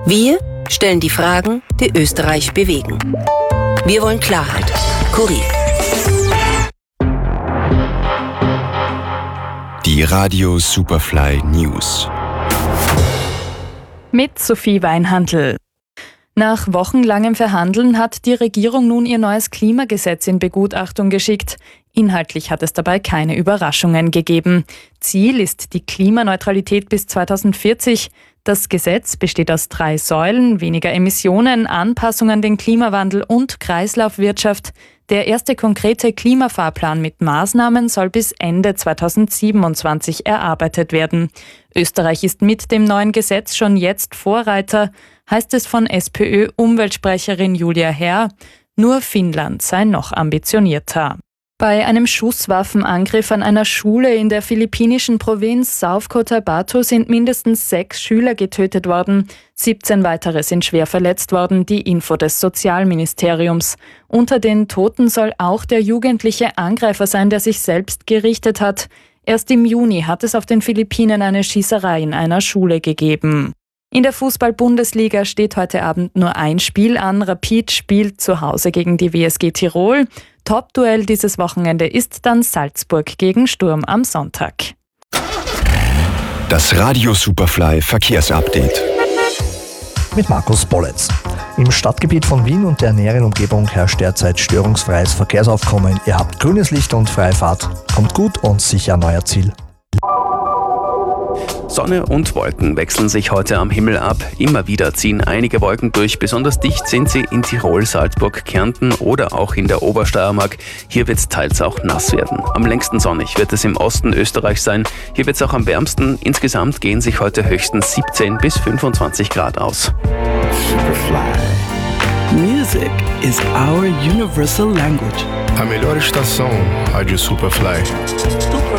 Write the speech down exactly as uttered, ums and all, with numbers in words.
Wir stellen die Fragen, die Österreich bewegen. Wir wollen Klarheit. Kurier. Die Radio Superfly News. Mit Sophie Weinhandl. Nach wochenlangem Verhandeln hat die Regierung nun ihr neues Klimagesetz in Begutachtung geschickt. Inhaltlich hat es dabei keine Überraschungen gegeben. Ziel ist die Klimaneutralität bis zweitausendvierzig. Das Gesetz besteht aus drei Säulen: weniger Emissionen, Anpassung an den Klimawandel und Kreislaufwirtschaft. Der erste konkrete Klimafahrplan mit Maßnahmen soll bis Ende zweitausendsiebenundzwanzig erarbeitet werden. Österreich ist mit dem neuen Gesetz schon jetzt Vorreiter, heißt es von SPÖ-Umweltsprecherin Julia Herr. Nur Finnland sei noch ambitionierter. Bei einem Schusswaffenangriff an einer Schule in der philippinischen Provinz South Cotabato sind mindestens sechs Schüler getötet worden. siebzehn weitere sind schwer verletzt worden, die Info des Sozialministeriums. Unter den Toten soll auch der jugendliche Angreifer sein, der sich selbst gerichtet hat. Erst im Juni hat es auf den Philippinen eine Schießerei in einer Schule gegeben. In der Fußball-Bundesliga steht heute Abend nur ein Spiel an. Rapid spielt zu Hause gegen die W S G Tirol. Top-Duell dieses Wochenende ist dann Salzburg gegen Sturm am Sonntag. Das Radio Superfly Verkehrsupdate. Mit Markus Bolletz. Im Stadtgebiet von Wien und der näheren Umgebung herrscht derzeit störungsfreies Verkehrsaufkommen. Ihr habt grünes Licht und freie Fahrt. Kommt gut und sicher an euer Ziel. Sonne und Wolken wechseln sich heute am Himmel ab. Immer wieder ziehen einige Wolken durch. Besonders dicht sind sie in Tirol, Salzburg, Kärnten oder auch in der Obersteiermark. Hier wird es teils auch nass werden. Am längsten sonnig wird es im Osten Österreichs sein. Hier wird es auch am wärmsten. Insgesamt gehen sich heute höchstens siebzehn bis fünfundzwanzig Grad aus. Superfly. Music is our universal language. A melhor estação, Rádio Superfly.